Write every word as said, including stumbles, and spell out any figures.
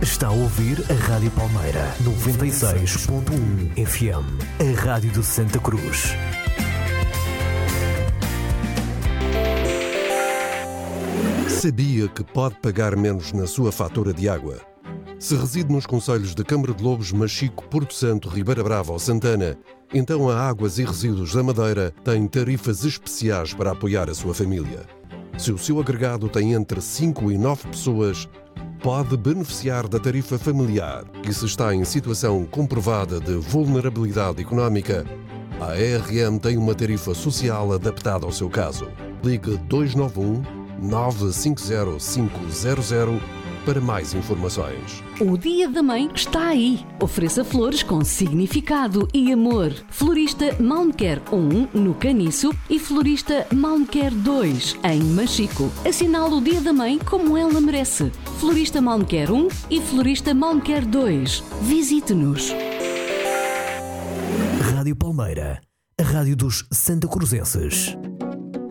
Está a ouvir a Rádio Palmeira noventa e seis ponto um F M, a rádio de Santa Cruz. Sabia que pode pagar menos na sua fatura de água? Se reside nos concelhos de Câmara de Lobos, Machico, Porto Santo, Ribeira Brava ou Santana, então a Águas e Resíduos da Madeira tem tarifas especiais para apoiar a sua família. Se o seu agregado tem entre cinco e nove pessoas, pode beneficiar da tarifa familiar e se está em situação comprovada de vulnerabilidade económica, a A R M tem uma tarifa social adaptada ao seu caso. Ligue dois nove um, nove cinco zero cinco zero zero para mais informações. O Dia da Mãe está aí. Ofereça flores com significado e amor. Florista Malmquer um, no Caniço, e Florista Malmquer dois, em Machico. Assinale o Dia da Mãe como ela merece. Florista Malmquer um e Florista Malmquer dois. Visite-nos. Rádio Palmeira, a rádio dos Santa Cruzenses.